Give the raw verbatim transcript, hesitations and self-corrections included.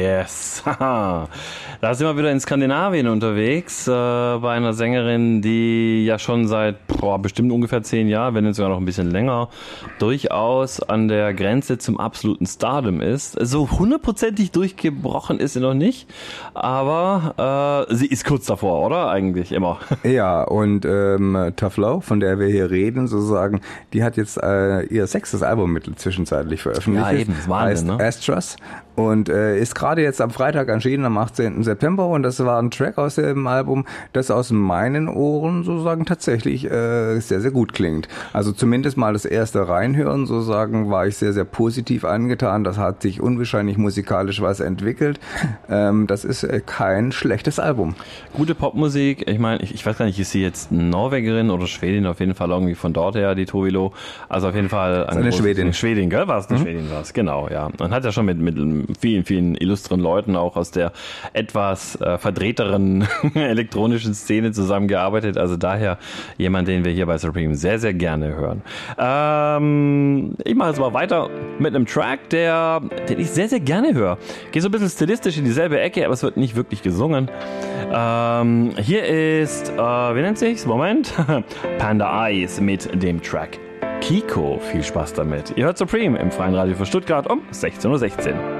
Yes. Da sind wir wieder in Skandinavien unterwegs, äh, bei einer Sängerin, die ja schon seit boah, bestimmt ungefähr zehn Jahren, wenn nicht sogar noch ein bisschen länger, durchaus an der Grenze zum absoluten Stardom ist. So hundertprozentig durchgebrochen ist sie noch nicht, aber äh, sie ist kurz davor, oder? Eigentlich immer. Ja, und ähm, Tough Love, von der wir hier reden, sozusagen, die hat jetzt äh, ihr sechstes Album mittel zwischenzeitlich veröffentlicht. Ja, eben, das Wahnsinn, heißt ne? Astros. Und äh, ist gerade jetzt am Freitag erschienen, am achtzehnten September. Und das war ein Track aus dem Album, das aus meinen Ohren sozusagen tatsächlich äh, sehr, sehr gut klingt. Also zumindest mal das erste Reinhören sozusagen war ich sehr, sehr positiv angetan. Das hat sich unwahrscheinlich musikalisch was entwickelt. Ähm, das ist äh, kein schlechtes Album. Gute Popmusik. Ich meine, ich, ich weiß gar nicht, ist sie jetzt Norwegerin oder Schwedin? Auf jeden Fall irgendwie von dort her, die Tovilo. Also auf jeden Fall eine, eine Schwedin. Schwedin, gell? War es eine mhm. Schwedin? War es, genau, ja. Man hat ja schon mit, mit vielen, vielen illustren Leuten auch aus der etwas äh, verdrehteren elektronischen Szene zusammengearbeitet. Also daher jemand, den wir hier bei Supreme sehr, sehr gerne hören. Ähm, ich mache jetzt mal weiter mit einem Track, der, den ich sehr, sehr gerne höre. Geht so ein bisschen stilistisch in dieselbe Ecke, aber es wird nicht wirklich gesungen. Ähm, hier ist, äh, wie nennt sich's? Moment. Panda Eyes mit dem Track Kiko. Viel Spaß damit. Ihr hört Supreme im Freien Radio für Stuttgart um sechzehn Uhr sechzehn.